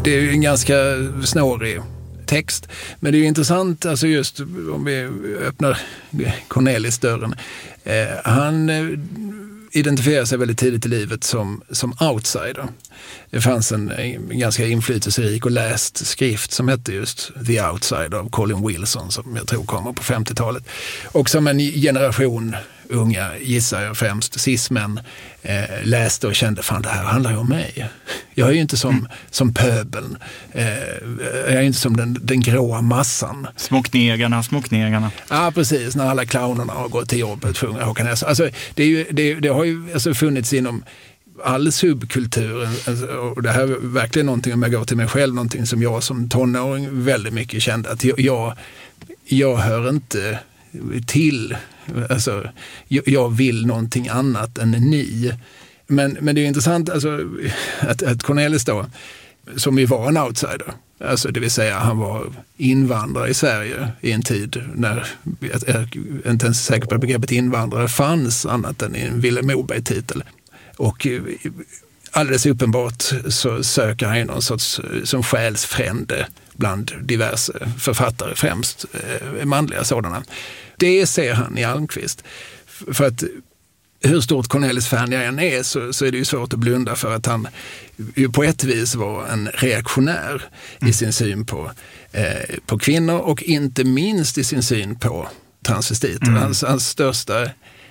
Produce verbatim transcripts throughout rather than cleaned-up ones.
Det är en ganska snårig text. Men det är ju intressant, alltså just om vi öppnar Cornelis-dörren. Eh, han eh, identifierar sig väldigt tidigt i livet som, som outsider. Det fanns en, en ganska inflytelserik och läst skrift som hette just The Outsider av Colin Wilson, som jag tror kommer på femtiotalet. Och som en generation unga, gissar jag främst, cis-män eh, läste och kände, fan det här handlar ju om mig. Jag är ju inte som, mm. som pöbeln. Eh, jag är inte som den, den gråa massan. Småknegarna, småknegarna. Ja, precis. När alla clownerna har gått till jobbet, sjunger Håkan Hesse. Alltså, det, är ju, det, det har ju alltså funnits inom all subkultur. Och det här är verkligen någonting, om jag går till mig själv, någonting som jag som tonåring väldigt mycket kände. Att jag, jag, jag hör inte till. Alltså, jag, jag vill någonting annat än ni. Men, men det är intressant alltså, att, att Cornelis då, som ju var en outsider, alltså det vill säga han var invandrare i Sverige i en tid när jag är inte ens säker på att begreppet invandrare fanns annat än i en Vilhelm Moberg-titel. Och alldeles uppenbart så söker han någon sorts som själsfrände bland diverse författare, främst eh, manliga sådana. Det ser han i Almqvist. För att hur stort Cornelis-fan jag än är så, så är det ju svårt att blunda för att han ju på ett vis var en reaktionär mm. i sin syn på, eh, på kvinnor och inte minst i sin syn på transvestiter. Mm. Hans, hans största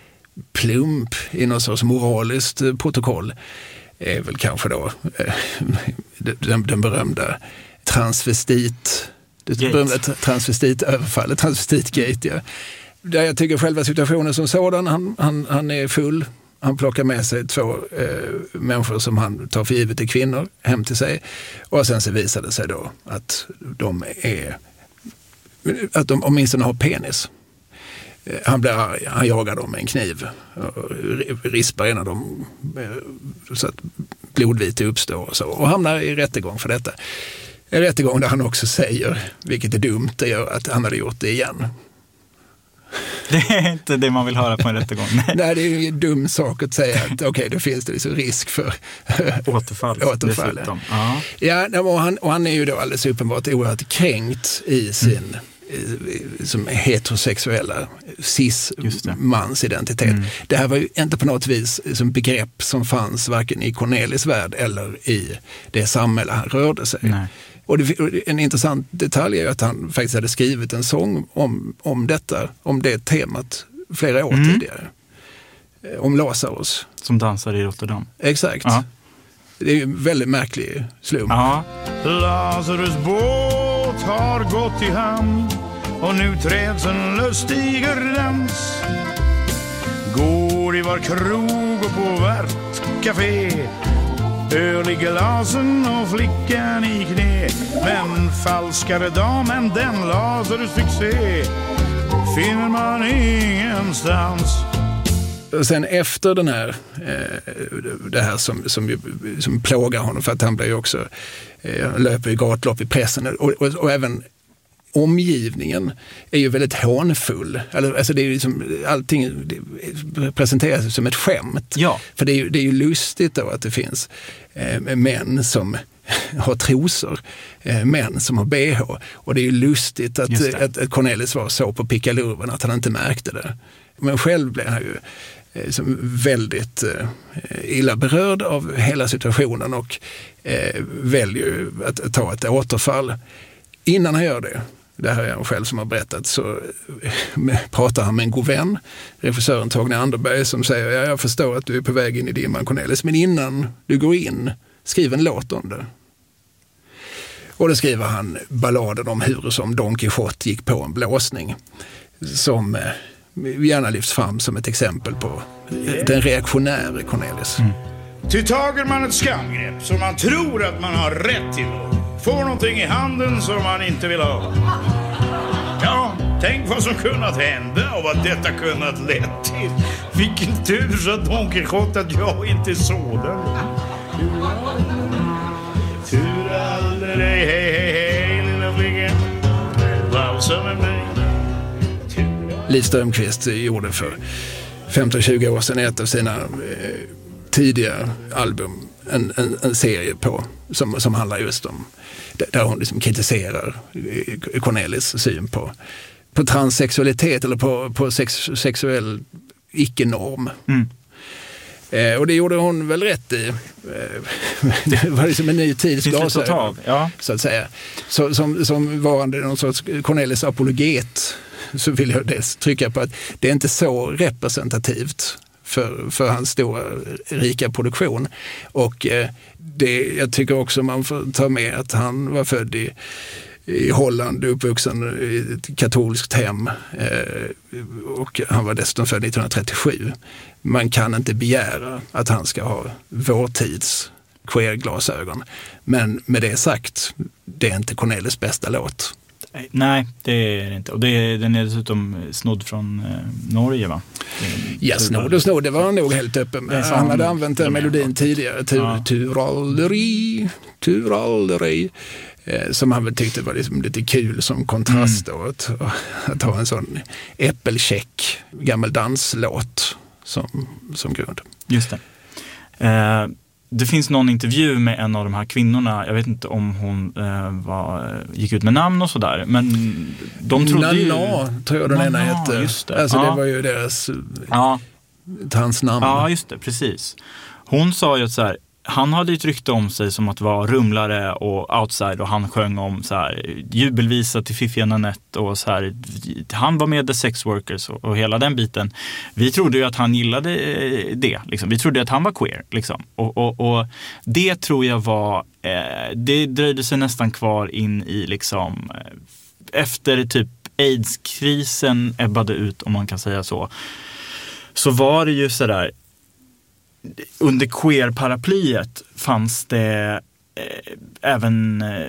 plump i något sorts moraliskt protokoll är väl kanske då eh, den, den berömda transvestit det berömda transvestitöverfallet, transvestitgate, ja. Där jag tycker själva situationen som sådan, han, han, han är full, han plockar med sig två eh, människor som han tar för givet är kvinnor hem till sig, och sen så visar det sig då att de är att de åtminstone har penis. Han blir arg, han jagar dem med en kniv och rispar en av dem så att blodvite uppstår och så, och hamnar i rättegång för detta. En rättegång där han också säger, vilket är dumt, det gör att han hade gjort det igen. Det är inte det man vill höra på en rättegång. Nej, Nej det är ju en dum sak att säga att okej, okay, då finns det liksom risk för återfall. återfall. Ja, ja och, han, och han är ju då alldeles uppenbart oerhört kränkt i sin mm. som heterosexuella cis-mans identitet. Mm. Det här var ju inte på något vis som begrepp som fanns varken i Cornelis värld eller i det samhälle han rörde sig. Nej. Och det, en intressant detalj är att han faktiskt hade skrivit en sång om, om detta, om det temat flera år mm. tidigare. Om Lazarus. Som dansar i Rotterdam. Exakt. Ja. Det är ju en väldigt märklig slump. Ja. Lazarus båt har gått i hamn och nu träds en lustiger dans. Går i var krog och på vart café, öl i glasen och flickan i knä. Men falskare damen den Lazarus fick se finner man ingenstans. Och sen efter den här, eh, det här som, som, som plågar honom, för att han blir ju också, eh, löper i gatlopp i pressen och, och, och även omgivningen är ju väldigt hånfull. Alltså det är ju liksom, allting presenteras som ett skämt. Ja. För det är ju, det är ju lustigt då att det finns eh, män som har trosor, eh, män som har B H. Och det är ju lustigt att, att, att Cornelis var så på pickalurven att han inte märkte det. Men själv blev han ju eh, som väldigt eh, illa berörd av hela situationen och eh, väljer att, att ta ett återfall. Innan han gör det, det här är han själv som har berättat, så pratar han med en god vän, regissören Torgny Anderberg, som säger, ja, jag förstår att du är på väg in i dimman, Cornelis, men innan du går in, skriv en låt om det. Och då skriver han balladen om hur som Don Quixote gick på en blåsning, som gärna lyfts fram som ett exempel på den reaktionäre Cornelis. Mm. Ty tager man ett skamgrepp som man tror att man har rätt till, får någonting i handen som man inte vill ha. Ja, tänk vad som kunnat hända och vad detta kunnat lett till. Vilken tur så Don Quixote att jag inte är sådan. Tur aldrig, hej, hej, hej, lilla flickan. Valsa med mig. Liv Strömquist gjorde för femton tjugo år sedan ett av sina eh, tidiga album en, en, en serie på som, som handlar just om, där hon liksom kritiserar Cornelis syn på, på transsexualitet eller på, på sex, sexuell icke-norm. Mm. Eh, och det gjorde hon väl rätt i. Eh, det var liksom en ny tids glasögon, ja. Så att säga. Så, som, som varande någon sorts Cornelis apologet, så vill jag dels trycka på att det är inte så representativt för, för hans stora rika produktion. Och eh, det, jag tycker också man får ta med att han var född i i Holland, uppvuxen i ett katolskt hem, eh, och han var dessutom född nittonhundratrettiosju. Man kan inte begära att han ska ha vår tids queer-glasögon. Men med det sagt, det är inte Cornelis bästa låt. Nej, det är det inte. Och det är, den är dessutom snodd från eh, Norge, va? Ja, snodd och snodd, det var han nog helt öppen med. Han hade använt den melodin tidigare. Tur, ja. Turalderi, turalderi. Som han väl tyckte var liksom lite kul som kontrast mm. då, att, att ha en sån äppelcheck gammal danslåt som, som grund. Just det. Eh, det finns någon intervju med en av de här kvinnorna, jag vet inte om hon eh, var, gick ut med namn och sådär, men de trodde Nana, ju... tror jag den ena hette. Just det. Alltså ja. det var ju deras ja. hans namn. Ja, just det, precis. Hon sa ju att så här, han hade ju ett rykte om sig som att vara rumlare och outside, och han sjöng om så här jubelvisa till Fifi Nanette och så här, han var med The Sex Workers och, och hela den biten. Vi trodde ju att han gillade det liksom. Vi trodde att han var queer liksom. Och, och, och det tror jag var eh, det dröjde sig nästan kvar in i liksom efter typ AIDS-krisen ebbade ut, om man kan säga så. Så var det ju så där, under queer-paraplyet fanns det eh, även eh,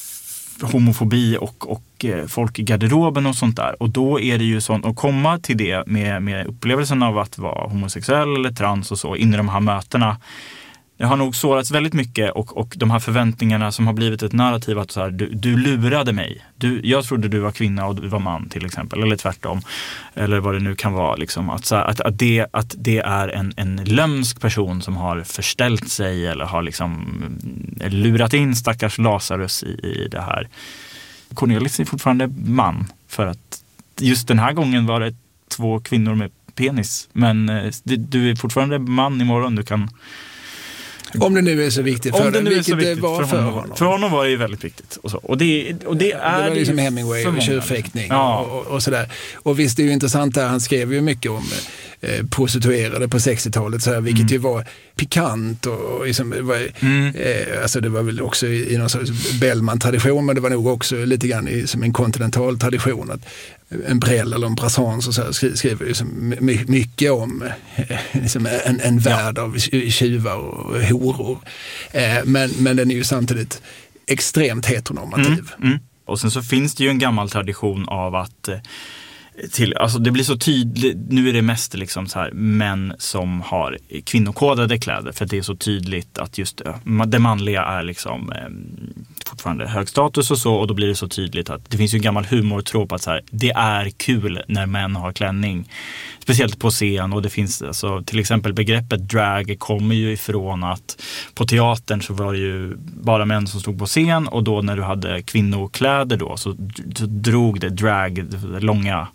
homofobi och, och eh, folk i garderoben och sånt där. Och då är det ju sånt, att komma till det med, med upplevelsen av att vara homosexuell eller trans och så in i de här mötena. Det har nog sårats väldigt mycket, och, och de här förväntningarna som har blivit ett narrativ att så här, du, du lurade mig. Du, jag trodde du var kvinna och du var man till exempel, eller tvärtom. Eller vad det nu kan vara. Liksom, att, så här, att, att, det, att det är en, en lömsk person som har förställt sig eller har liksom lurat in stackars Lazarus i, i det här. Cornelis är fortfarande man, för att just den här gången var det två kvinnor med penis. Men det, du är fortfarande man imorgon, du kan... Om det nu är så viktigt för den, vilket det var för, för honom. honom. För honom var det ju väldigt viktigt. Och, så. och, det, och det är det var liksom det Hemingway och tjurfäktning ja. och, och sådär. Och visst, det är ju intressant där, han skrev ju mycket om eh, prostituerade på sextiotalet, så här, vilket mm. ju var pikant och, och liksom, var, mm. eh, alltså det var väl också i, i någon sorts Bellman-tradition, men det var nog också lite grann i, som en kontinental tradition, att en Brel eller en Brassans och så här, skri, skriver ju my, mycket om eh, liksom en, en värld ja. av tjuvar och horor. Eh, men, men den är ju samtidigt extremt heteronormativ. Mm, mm. Och sen så finns det ju en gammal tradition av att till, alltså det blir så tydligt, nu är det mest liksom så här män som har kvinnokodade kläder, för det är så tydligt att just det manliga är liksom eh, fortfarande hög status och så, och då blir det så tydligt att det finns ju en gammal humortråp att så här, det är kul när män har klänning, speciellt på scen, och det finns alltså, till exempel begreppet drag kommer ju ifrån att på teatern så var det ju bara män som stod på scen, och då när du hade kvinnokläder då så, så drog det drag, långa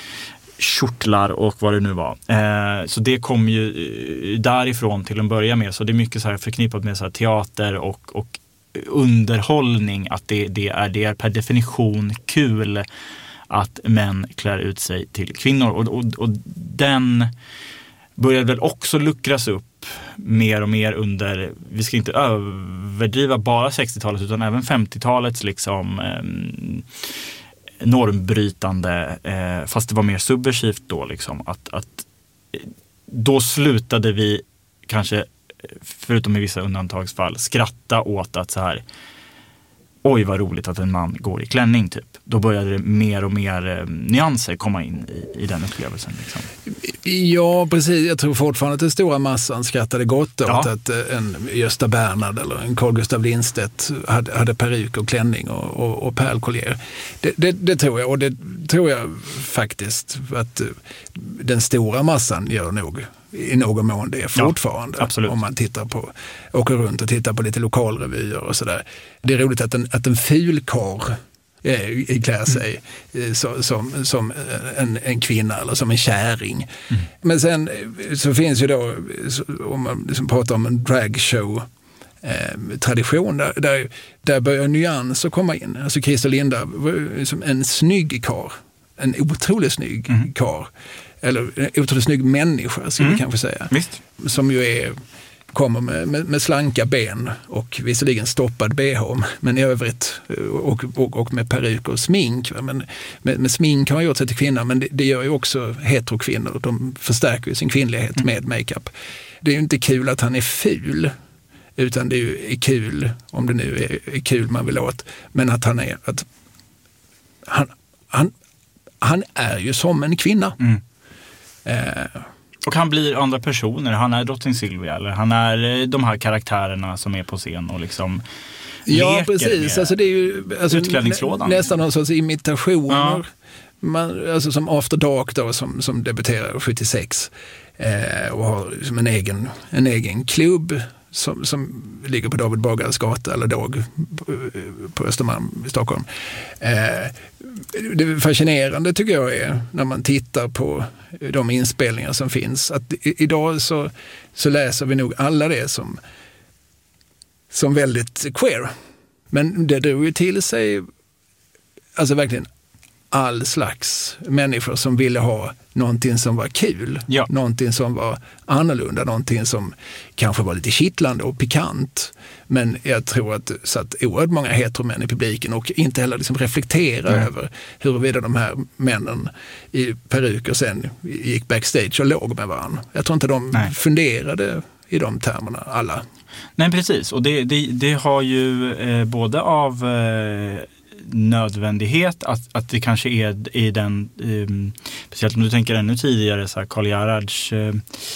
kjortlar och vad det nu var. Eh, så det kom ju därifrån till en början med, så det är mycket så här förknippat med så här teater och, och underhållning, att det, det, är, det är per definition kul att män klär ut sig till kvinnor, och, och, och den började väl också luckras upp mer och mer under, vi ska inte överdriva bara sextiotalet utan även femtiotalets liksom eh, normbrytande, eh, fast det var mer subversivt då liksom, att, att då slutade vi kanske, förutom i vissa undantagsfall, skratta åt att så här, oj vad roligt att en man går i klänning typ. Då började det mer och mer eh, nyanser komma in i, i den upplevelsen. Liksom. Ja, precis. Jag tror fortfarande att den stora massan skrattade gott åt ja. att en Gösta Bernhard eller en Carl Gustaf Lindstedt hade, hade peruk och klänning och, och, och pärlkollier. Det, det, det tror jag, och det tror jag faktiskt att den stora massan gör nog i någon mån det fortfarande. Ja, absolut. Om man tittar på, åker runt och tittar på lite lokalrevyer och sådär. Det är roligt att en, att en fulkar i klär sig mm. så, som, som en, en kvinna eller som en käring. Mm. Men sen så finns ju då, om man liksom pratar om en dragshow eh, tradition, där, där, där börjar nyanser komma in. Alltså Christer Linda var liksom en snygg kar, en otroligt snygg mm. kar, eller en otroligt snygg människa ska mm. vi kanske säga. Visst. Som ju är kommer med, med, med slanka ben och visserligen stoppad B H, men i övrigt och, och, och med peruk och smink. Men med, med smink har man gjort sig till kvinna, men det, det gör ju också heterokvinnor. De förstärker ju sin kvinnlighet mm. med makeup. Det är ju inte kul att han är ful, utan det är ju är kul, om det nu är, är kul man vill åt, men att han är att han, han, han är ju som en kvinna. Mm. Eh, Och han blir andra personer. Han är drottning Silvia, eller han är de här karaktärerna som är på scen och liksom ja, leker precis. med alltså, det är ju alltså, utklädningslådan. Nä, nästan någon sorts imitationer. Ja. Man, alltså som After Dark då, som, som debuterar sjuttiosex eh, och har liksom en, egen, en egen klubb som, som ligger på David Bagares gata eller Dag på Östermalm i Stockholm. Eh, det fascinerande tycker jag är när man tittar på de inspelningar som finns, att i, idag så, så läser vi nog alla det som, som väldigt queer. Men det drog ju till sig alltså verkligen all slags människor som ville ha någonting som var kul, ja. någonting som var annorlunda, någonting som kanske var lite kittlande och pikant. Men jag tror att det satt oerhört många heteromän i publiken och inte heller liksom reflektera mm. över huruvida de här männen i peruker sen gick backstage och låg med varandra. Jag tror inte de Nej. funderade i de termerna alla. Nej, precis. Och det, det, det har ju eh, både av eh, nödvändighet att, att det kanske är i den eh, speciellt om du tänker ännu tidigare så här Karl Gerhards eh,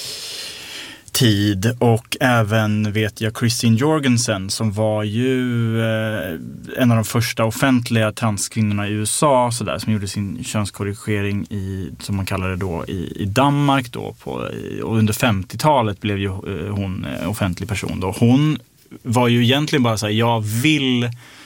tid och även vet jag Christine Jorgensen som var ju eh, en av de första offentliga transkvinnorna i U S A så där, som gjorde sin könskorrigering i, som man kallar det då, i, i Danmark då på, och under femtiotalet blev ju eh, hon eh, offentlig person då. Hon var ju egentligen bara så här, jag vill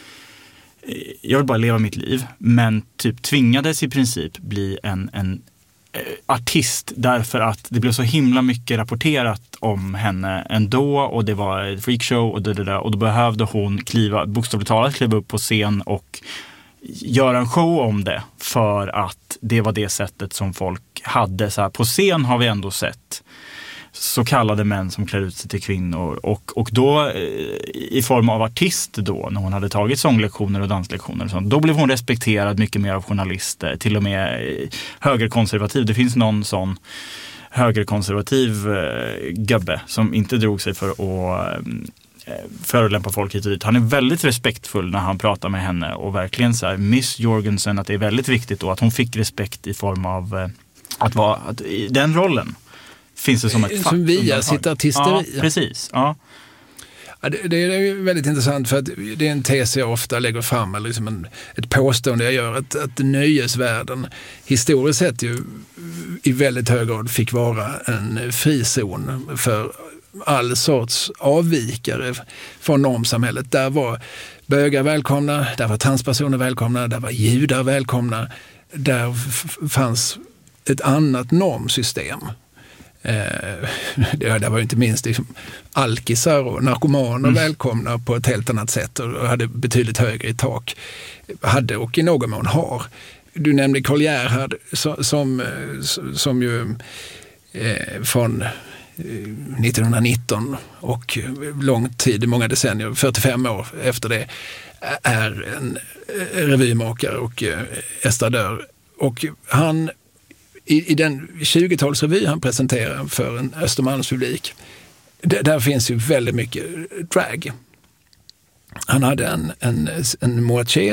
jag vill bara leva mitt liv, men typ tvingades i princip bli en, en eh, artist därför att det blev så himla mycket rapporterat om henne ändå och det var ett freakshow och det, det där, och då behövde hon kliva, bokstavligt talat kliva upp på scen och göra en show om det för att det var det sättet som folk hade. Så här, på scen har vi ändå sett så kallade män som klär ut sig till kvinnor och, och då i form av artist då, när hon hade tagit sånglektioner och danslektioner och sånt, då blev hon respekterad mycket mer av journalister, till och med högerkonservativ. Det finns någon sån högerkonservativ eh, gubbe som inte drog sig för att eh, förolämpa folk hit och dit. Han är väldigt respektfull när han pratar med henne och verkligen så här, Miss Jorgensen, att det är väldigt viktigt då att hon fick respekt i form av eh, att vara att, i den rollen. Finns det som ett fack? Som via sitt artisteri. Ja, precis. Ja. Ja, det, det är ju väldigt intressant för att det är en tes jag ofta lägger fram, eller liksom en, ett påstående jag gör, att, att nöjesvärlden historiskt sett ju i väldigt hög grad fick vara en frizon för all sorts avvikare från normsamhället. Där var bögar välkomna, där var transpersoner välkomna, där var judar välkomna, där f- fanns ett annat normsystem. Eh, det, det var ju inte minst liksom, alkisar och narkomaner mm. välkomna på ett helt annat sätt och hade betydligt högre i tak. Hade och i någon mån har. Du nämnde Karl Gerhard som, som, som ju eh, från nittonhundranitton och lång tid, många decennier, fyrtiofem år efter det, är en revymakare och estradör. Och han I, i den tjugotalsrevy han presenterar för en Östermalmspublik, d- där finns ju väldigt mycket drag. Han hade en, en, en moitié